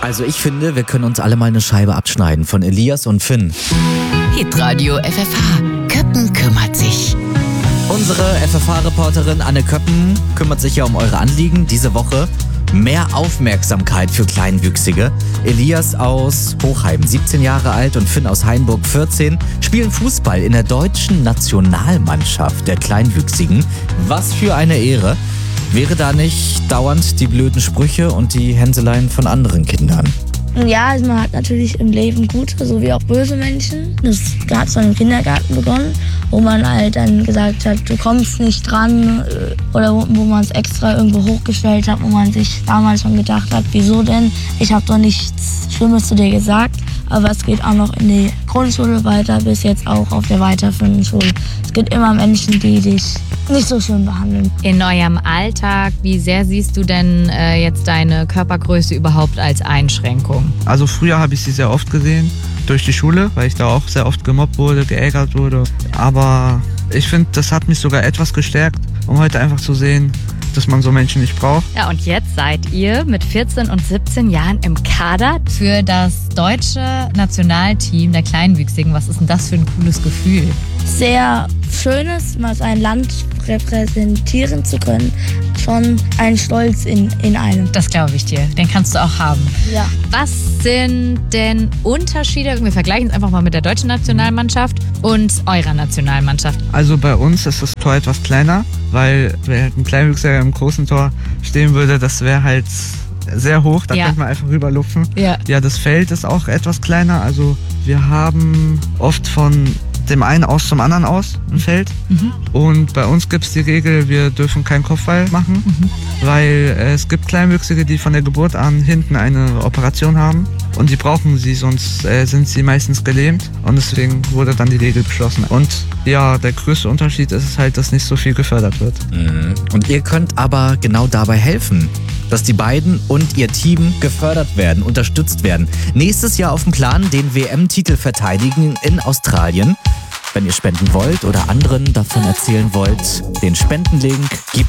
Also ich finde, wir können uns alle mal eine Scheibe abschneiden von Elias und Finn. Hitradio FFH. Köppen kümmert sich. Unsere FFH-Reporterin Anne Köppen kümmert sich ja um eure Anliegen diese Woche. Mehr Aufmerksamkeit für Kleinwüchsige. Elias aus Hochheim, 17 Jahre alt, und Finn aus Hainburg, 14, spielen Fußball in der deutschen Nationalmannschaft der Kleinwüchsigen. Was für eine Ehre. Wäre da nicht dauernd die blöden Sprüche und die Hänseleien von anderen Kindern? Ja, also man hat natürlich im Leben gute sowie auch böse Menschen. Das hat schon im Kindergarten begonnen, wo man halt dann gesagt hat, du kommst nicht dran, oder wo man es extra irgendwo hochgestellt hat, wo man sich damals schon gedacht hat, wieso denn? Ich habe doch nichts Schlimmes zu dir gesagt. Aber es geht auch noch in die Grundschule weiter, bis jetzt auch auf der weiterführenden Schule. Es gibt immer Menschen, die dich nicht so schön behandeln. In eurem Alltag, wie sehr siehst du denn jetzt deine Körpergröße überhaupt als Einschränkung? Also früher habe ich sie sehr oft gesehen, durch die Schule, weil ich da auch sehr oft gemobbt wurde, geärgert wurde. Aber ich finde, das hat mich sogar etwas gestärkt, um heute einfach zu sehen, dass man so Menschen nicht braucht. Ja, und jetzt seid ihr mit 14 und 17 Jahren im Kader für das deutsche Nationalteam der Kleinwüchsigen. Was ist denn das für ein cooles Gefühl? Sehr Schönes, mal sein Land repräsentieren zu können, schon ein Stolz in einem. Das glaube ich dir. Den kannst du auch haben. Ja. Was sind denn Unterschiede? Wir vergleichen es einfach mal mit der deutschen Nationalmannschaft und eurer Nationalmannschaft. Also bei uns ist das Tor etwas kleiner, weil wenn halt ein Kleinwüchsiger im großen Tor stehen würde, das wäre halt sehr hoch, da könnte man einfach rüberlupfen. Ja, das Feld ist auch etwas kleiner, also wir haben oft von dem einen aus zum anderen aus im Feld. Und bei uns gibt es die Regel, wir dürfen keinen Kopfball machen, weil es gibt Kleinwüchsige, die von der Geburt an hinten eine Operation haben und die brauchen sie, sonst sind sie meistens gelähmt, und deswegen wurde dann die Regel beschlossen. Und ja, der größte Unterschied ist halt, dass nicht so viel gefördert wird. Und ihr könnt aber genau dabei helfen, dass die beiden und ihr Team gefördert werden, unterstützt werden. Nächstes Jahr auf dem Plan den WM-Titel verteidigen in Australien. Wenn ihr spenden wollt oder anderen davon erzählen wollt, den Spendenlink gibt's